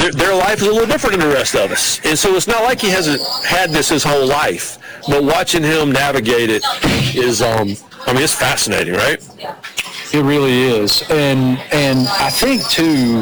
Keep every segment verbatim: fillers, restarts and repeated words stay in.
their, their life is a little different than the rest of us. And so it's not like he hasn't had this his whole life. But watching him navigate it is, um, I mean, it's fascinating, right? It really is. And and I think, too,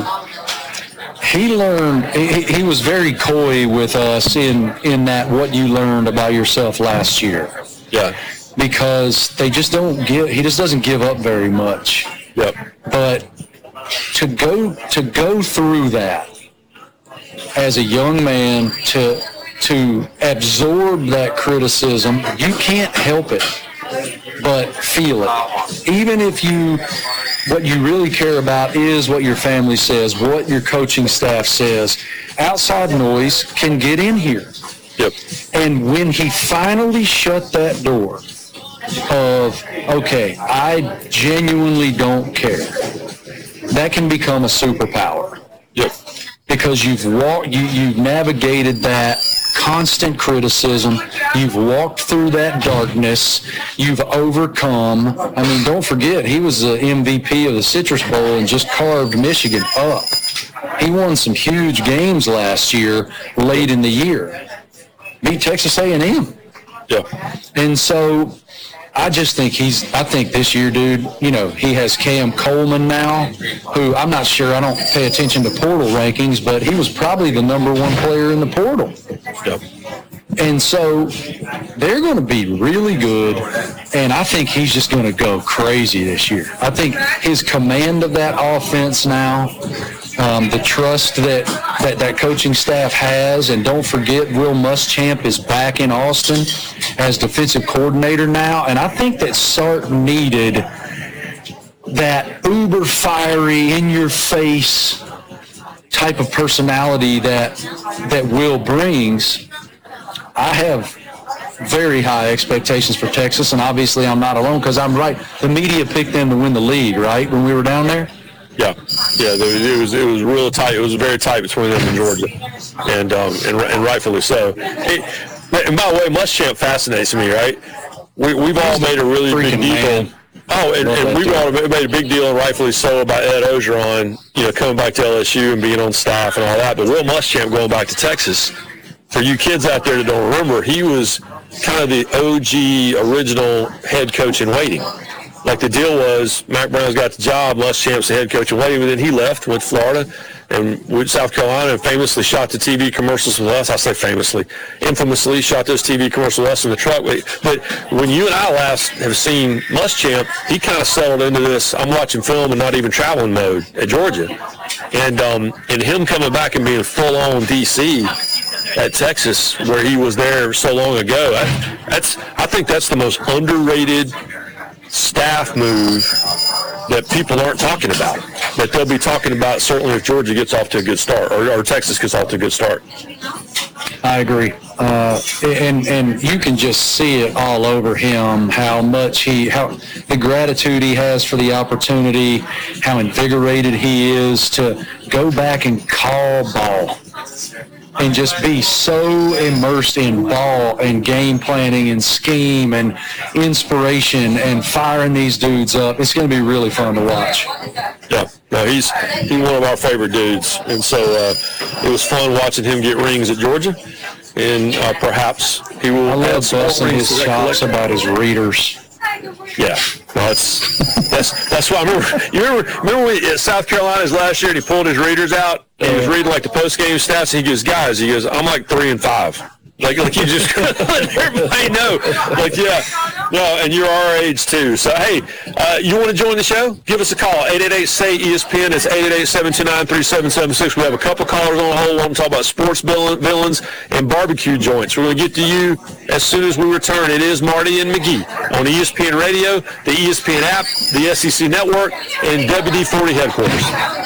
he learned, he, he was very coy with us in, in that what you learned about yourself last year. Yeah. Because they just don't give, he just doesn't give up very much. Yep. But to go to go through that as a young man, to to absorb that criticism, you can't help it but feel it. Even if you, what you really care about is what your family says, what your coaching staff says. Outside noise can get in here. Yep. And when he finally shut that door of, okay, I genuinely don't care, that can become a superpower. Yep. Because you've walked, you, you've navigated that constant criticism, you've walked through that darkness, you've overcome. I mean, don't forget, he was the M V P of the Citrus Bowl and just carved Michigan up. He won some huge games last year, late in the year. Beat Texas A and M. Yeah. And so I just think he's, I think this year, dude, you know, he has Cam Coleman now, who I'm not sure, I don't pay attention to portal rankings, but he was probably the number one player in the portal. Yep. And so they're going to be really good, and I think he's just going to go crazy this year. I think his command of that offense now, um, the trust that, that that coaching staff has, and don't forget Will Muschamp is back in Austin as defensive coordinator now, and I think that Sark needed that uber fiery, in-your-face type of personality that that Will brings. I have very high expectations for Texas, and obviously I'm not alone because I'm right. The media picked them to win the league, right, when we were down there? Yeah, yeah. It was it was real tight. It was very tight between them and Georgia, and um, and, and rightfully so. It, and by the way, Muschamp fascinates me, right? We we've all made a really big deal. Man. Oh, and, and we've all made a big deal, and rightfully so, about Ed Ogeron, you know, coming back to L S U and being on staff and all that. But Will Muschamp going back to Texas. For you kids out there that don't remember, he was kind of the O G original head coach in waiting. Like the deal was, Mack Brown's got the job, Muschamp's the head coach in waiting, but then he left, went to Florida, and went to South Carolina, and famously shot the T V commercials with us. I say famously, infamously shot those T V commercials with us in the truck. But when you and I last have seen Muschamp, he kind of settled into this, I'm watching film and not even traveling mode at Georgia. And um, and him coming back and being full-on D C at Texas, where he was there so long ago, that, that's I think that's the most underrated staff move that people aren't talking about, that they'll be talking about certainly if Georgia gets off to a good start, or, or Texas gets off to a good start. I agree. Uh, and and you can just see it all over him, how much he, how the gratitude he has for the opportunity, how invigorated he is to go back and call ball and just be so immersed in ball and game planning and scheme and inspiration and firing these dudes up. It's going to be really fun to watch. Yeah, no, he's he's one of our favorite dudes, and so uh, it was fun watching him get rings at Georgia, and uh, perhaps he will. I love busting his chops about his readers. Yeah, no, that's that's that's why I remember. You remember remember when, at South Carolina's last year, and he pulled his readers out, and he was reading like the post game stats, and he goes, "Guys, he goes, I'm like three and five." Like, like you just let everybody know. Like, yeah, no, and you're our age too. So, hey, uh, you want to join the show? Give us a call. eight eight eight, S A Y, E S P N. It's eight eight eight, seven two nine, three seven seven six. We have a couple callers on hold. I'm talking about sports villains and barbecue joints. We're going to get to you as soon as we return. It is Marty and McGee on E S P N Radio, the E S P N app, the S E C Network, and W D forty headquarters.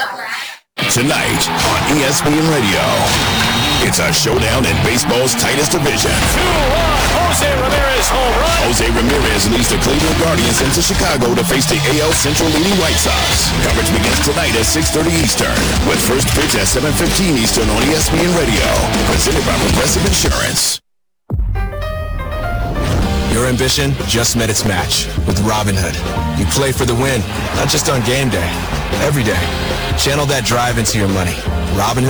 Tonight on E S P N Radio. It's a showdown in baseball's tightest division. two one, Jose Ramirez home run. Jose Ramirez leads the Cleveland Guardians into Chicago to face the A L Central leading White Sox. Coverage begins tonight at six thirty Eastern, with first pitch at seven fifteen Eastern on E S P N Radio. Presented by Progressive Insurance. Your ambition just met its match with Robinhood. You play for the win, not just on game day, every day. Channel that drive into your money. Robinhood.